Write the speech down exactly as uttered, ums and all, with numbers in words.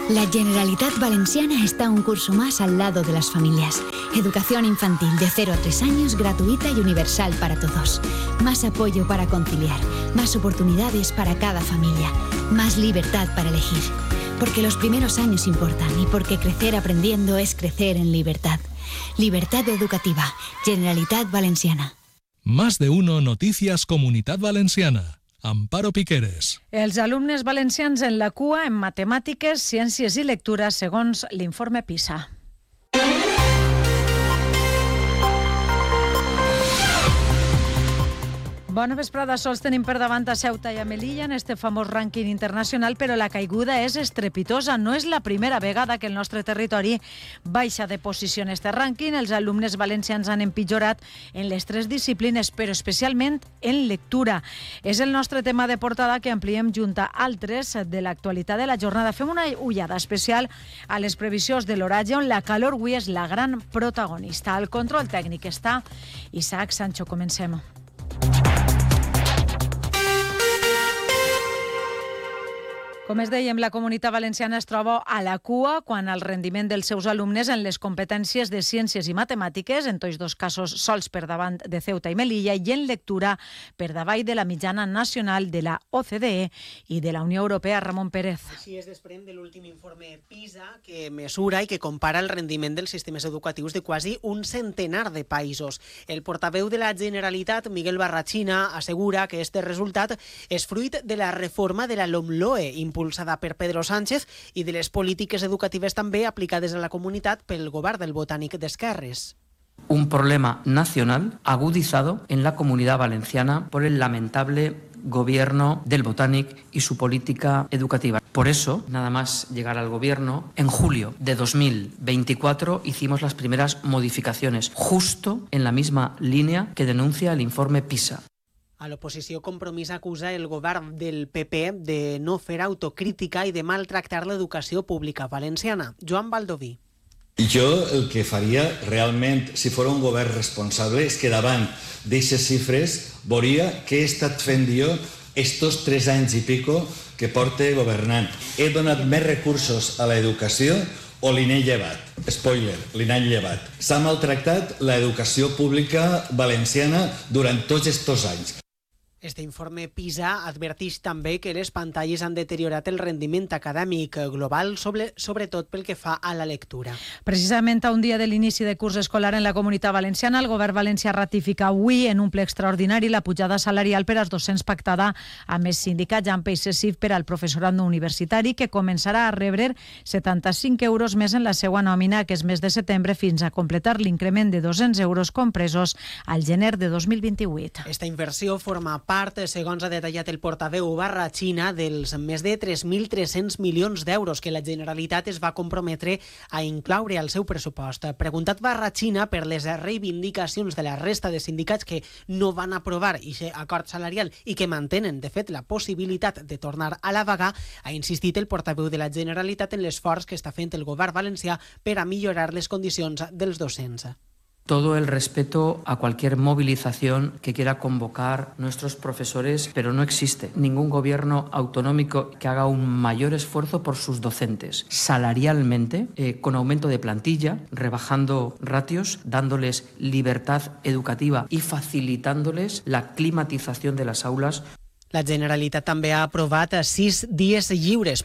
La Generalitat Valenciana está un curso más al lado de las familias. Educación infantil de cero a tres años, gratuita y universal para todos. Más apoyo para conciliar, más oportunidades para cada familia, más libertad para elegir. Porque los primeros años importan y porque crecer aprendiendo es crecer en libertad. Libertad educativa, Generalitat Valenciana. Más de uno Noticias Comunitat Valenciana. Amparo Piqueres. Els alumnes valencians en la cua en matemàtiques, ciències i lectura, segons l'informe PISA. Bona vesprada, sols tenim per davant a Ceuta i a Melilla en este famós rànquing internacional, però la caiguda és estrepitosa. No és la primera vegada que el nostre territori baixa de posició en este rànquing. Els alumnes valencians han empitjorat en les tres disciplines, però especialment en lectura. És el nostre tema de portada que ampliem junt a altres de l'actualitat de la jornada. Fem una ullada especial a les previsions de l'oratge, on la calor avui és la gran protagonista. Al control tècnic està Isaac Sancho. Comencem. Com es dèiem, la Comunitat Valenciana es troba a la cua quan el rendiment dels seus alumnes en les competències de ciències i matemàtiques, en tots dos casos sols per davant de Ceuta i Melilla, i en lectura per davall de la mitjana nacional de la O C D E i de la Unió Europea. Ramon Pérez. Així es desprèn de l'últim informe PISA, que mesura i que compara el rendiment dels sistemes educatius de quasi un centenar de països. El portaveu de la Generalitat, Miguel Barrachina, assegura que este resultat és fruit de la reforma de la LOMLOE, impulsada per Pedro Sánchez, i de les polítiques educatives també aplicades a la comunitat pel govern del Botànic d'Esquerres. Un problema nacional agudizado en la Comunidad Valenciana por el lamentable gobierno del Botànic y su política educativa. Por eso, nada más llegar al gobierno, en julio de dos mil veinticuatro hicimos las primeras modificaciones, justo en la misma línea que denuncia el informe PISA. A l'oposició, Compromís acusa el govern del P P de no fer autocrítica i de maltractar l'educació pública valenciana. Joan Baldoví. Jo el que faria realment, si fos un govern responsable, és que davant d'aquestes xifres veuria què he estat fent jo estos tres anys i pico que porte governant. He donat més recursos a l'educació o li n'he llevat? Spoiler, li n'han llevat. S'ha maltractat l'educació pública valenciana durant tots estos anys. Este informe PISA adverteix també que les pantalles han deteriorat el rendiment acadèmic global, sobre, sobretot pel que fa a la lectura. Precisament a un dia de l'inici de curs escolar en la Comunitat Valenciana, el govern valencià ratifica avui en un ple extraordinari la pujada salarial per als docents pactada amb els sindicats amb excessiu per al professorat no universitari, que començarà a rebre setanta-cinc euros més en la seva nòmina aquest mes de setembre, fins a completar l'increment de dos-cents euros compresos al gener de dos mil vint-i-vuit. Esta inversió forma part, segons ha detallat el portaveu Barrachina, dels més de tres mil tres-cents milions d'euros que la Generalitat es va comprometre a incloure al seu pressupost. Preguntat Barrachina per les reivindicacions de la resta de sindicats que no van aprovar aquest acord salarial i que mantenen, de fet, la possibilitat de tornar a la vaga, ha insistit el portaveu de la Generalitat en l'esforç que està fent el govern valencià per a millorar les condicions dels docents. Todo el respeto a cualquier movilización que quiera convocar nuestros profesores, pero no existe ningún gobierno autonómico que haga un mayor esfuerzo por sus docentes, salarialmente, eh, con aumento de plantilla, rebajando ratios, dándoles libertad educativa y facilitándoles la climatización de las aulas. La Generalitat també ha aprovat sis dies lliures